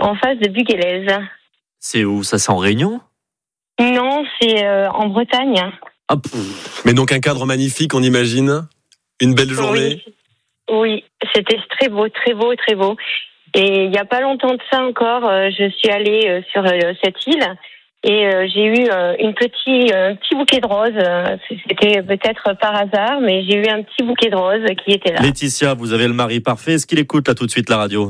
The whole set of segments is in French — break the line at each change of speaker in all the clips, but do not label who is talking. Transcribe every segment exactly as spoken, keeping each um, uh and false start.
en face de Buguélez.
C'est où ça? C'est en Réunion?
Non, c'est euh, en Bretagne.
Ah, pff.
Mais donc un cadre magnifique, on imagine. Une belle journée.
Oui, oui, c'était très beau, très beau, très beau. Et il n'y a pas longtemps de ça encore, euh, je suis allée euh, sur euh, cette île et euh, j'ai eu euh, une petit, euh, un petit bouquet de roses. Euh, C'était peut-être par hasard, mais j'ai eu un petit bouquet de roses qui était là.
Laetitia, vous avez le mari parfait. Est-ce qu'il écoute là tout de suite la radio?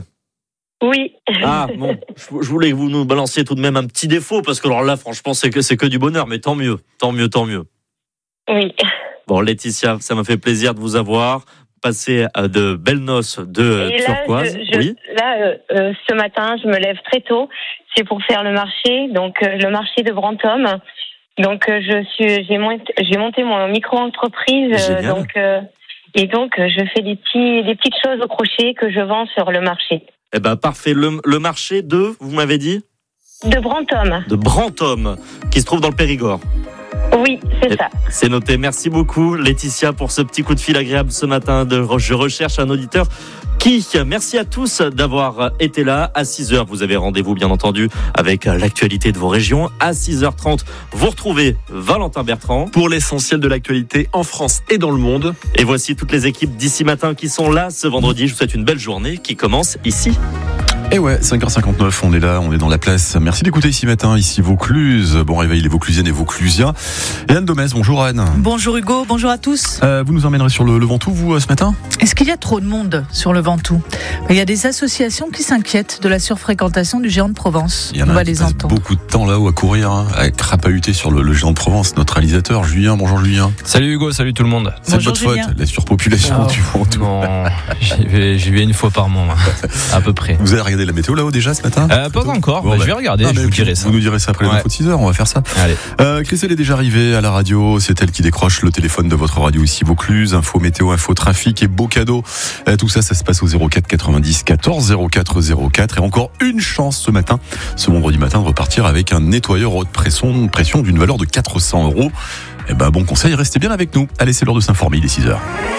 Oui.
Ah bon, je voulais que vous nous balanciez tout de même un petit défaut, parce que alors là, franchement, c'est que, c'est que du bonheur, mais tant mieux, tant mieux, tant mieux.
Oui.
Bon, Laetitia, ça m'a fait plaisir de vous avoir. Passez de belles noces de
Et là,
turquoise.
je, je,
oui.
Là, euh, euh, ce matin, je me lève très tôt. C'est pour faire le marché, donc euh, le marché de Brantôme. Donc, euh, je suis, j'ai monté, j'ai monté mon micro-entreprise. Euh, donc, euh, et donc, euh, je fais des petits, des petites choses au crochet que je vends sur le marché.
Eh ben, parfait. Le, le marché de, vous m'avez dit?
De Brantôme.
De Brantôme, qui se trouve dans le Périgord.
Oui, c'est ça.
C'est noté. Merci beaucoup, Laetitia, pour ce petit coup de fil agréable ce matin. De Je recherche un auditeur qui. Merci à tous d'avoir été là. À six heures, vous avez rendez-vous, bien entendu, avec l'actualité de vos régions. À six heures trente, vous retrouvez Valentin Bertrand.
Pour l'essentiel de l'actualité en France et dans le monde.
Et voici toutes les équipes d'ici matin qui sont là ce vendredi. Je vous souhaite une belle journée qui commence ici.
Et ouais, cinq heures cinquante-neuf, on est là, on est dans la place. Merci d'écouter ici matin, ici Vaucluse. Bon réveil les Vauclusiennes et Vauclusiens. Et Anne Domès, bonjour Anne.
Bonjour Hugo, bonjour à tous.
Euh, vous nous emmènerez sur le, le Ventoux, vous, ce matin?
Est-ce qu'il y a trop de monde sur le Ventoux? Il y a des associations qui s'inquiètent de la surfréquentation du géant de Provence.
Il y en a
on va
qui
les
passe
entendre.
beaucoup de temps là-haut à courir, hein, à crapahuter sur le, le géant de Provence. Notre réalisateur, Julien. Bonjour Julien.
Salut Hugo, salut tout le monde.
C'est
Bonjour,
votre
Julien.
faute, la surpopulation
Oh,
du Ventoux.
Non, j'y vais, j'y vais une fois par mois, à peu près.
Vous avez regardé la météo là-haut déjà ce matin?
Euh, pas encore,
Bon,
bah,
bah,
je vais regarder,
non,
je
mais
vous dirai ça.
Vous nous direz ça après les
Ouais.
infos de six heures, on va faire ça.
Allez.
Euh, Christelle est déjà arrivée à la radio, c'est elle qui décroche le téléphone de votre radio ici Vaucluse, info météo, info trafic et beaux cadeaux. Euh, tout ça, ça se passe au zéro quatre quatre-vingt-dix quatorze zéro quatre zéro quatre. Et encore une chance ce matin, ce vendredi matin, de repartir avec un nettoyeur haute pression, pression d'une valeur de quatre cents euros. Eh ben, bon conseil, restez bien avec nous. Allez, c'est l'heure de s'informer, il est six heures.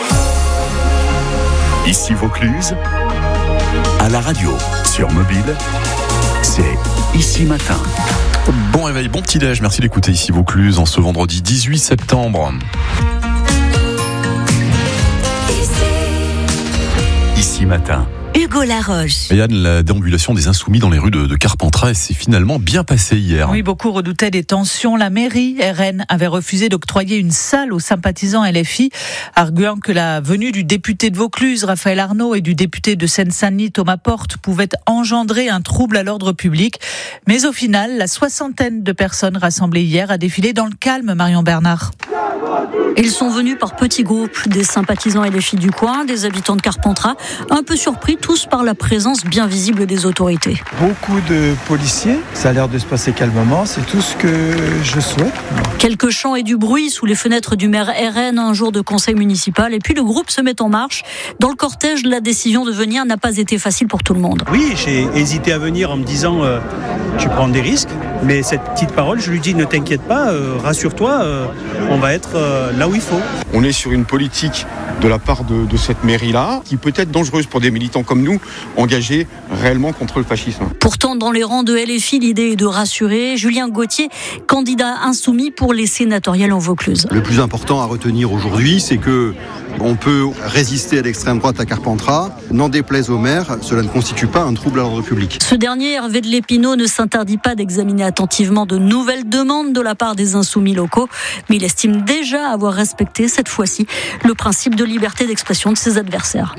Ici Vaucluse, à la radio, sur mobile, c'est Ici Matin.
Bon réveil, bon petit déj, merci d'écouter ici Vaucluse en ce vendredi dix-huit septembre.
Ici Matin.
Hugo Laroche.
Et Yann, la déambulation des Insoumis dans les rues de, de Carpentras s'est finalement bien passée hier.
Oui, beaucoup redoutaient des tensions. La mairie R N avait refusé d'octroyer une salle aux sympathisants L F I, arguant que la venue du député de Vaucluse, Raphaël Arnaud, et du député de Seine-Saint-Denis, Thomas Porte, pouvait engendrer un trouble à l'ordre public. Mais au final, la soixantaine de personnes rassemblées hier a défilé dans le calme, Marion Bernard.
Ils sont venus par petits groupes, des sympathisants L F I du coin, des habitants de Carpentras, un peu surpris tous par la présence bien visible des autorités.
Beaucoup de policiers, ça a l'air de se passer calmement, c'est tout ce que je souhaite.
Quelques chants et du bruit sous les fenêtres du maire R N un jour de conseil municipal, et puis le groupe se met en marche. Dans le cortège, la décision de venir n'a pas été facile pour tout le monde.
Oui, j'ai hésité à venir en me disant euh, tu prends des risques, mais cette petite parole, je lui dis ne t'inquiète pas, euh, rassure-toi, euh, on va être euh, là où il faut.
On est sur une politique de la part de, de cette mairie-là qui peut être dangereuse pour des militants comme nous, engagés réellement contre le fascisme.
Pourtant, dans les rangs de L F I, l'idée est de rassurer. Julien Gauthier, candidat insoumis pour les sénatoriales en Vaucluse.
Le plus important à retenir aujourd'hui, c'est que on peut résister à l'extrême droite à Carpentras. N'en déplaise au maire, cela ne constitue pas un trouble à l'ordre public.
Ce dernier, Hervé de Lépinot, ne s'interdit pas d'examiner attentivement de nouvelles demandes de la part des insoumis locaux, mais il estime déjà avoir respecté cette fois-ci le principe de liberté d'expression de ses adversaires.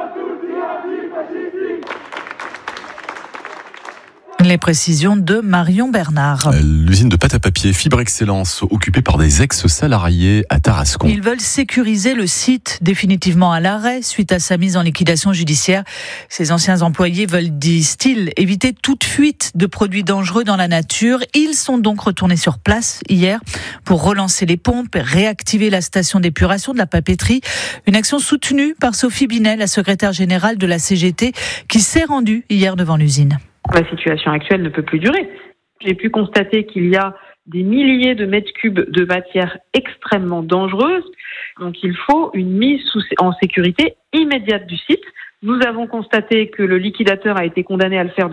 Les précisions de Marion Bernard.
L'usine de pâte à papier Fibre Excellence, occupée par des ex-salariés à Tarascon.
Ils veulent sécuriser le site définitivement à l'arrêt suite à sa mise en liquidation judiciaire. Ces anciens employés veulent, disent-ils, éviter toute fuite de produits dangereux dans la nature. Ils sont donc retournés sur place hier pour relancer les pompes et réactiver la station d'épuration de la papeterie. Une action soutenue par Sophie Binet, la secrétaire générale de la C G T, qui s'est rendue hier devant l'usine.
La situation actuelle ne peut plus durer. J'ai pu constater qu'il y a des milliers de mètres cubes de matière extrêmement dangereuse. Donc il faut une mise en sécurité immédiate du site. Nous avons constaté que le liquidateur a été condamné à le faire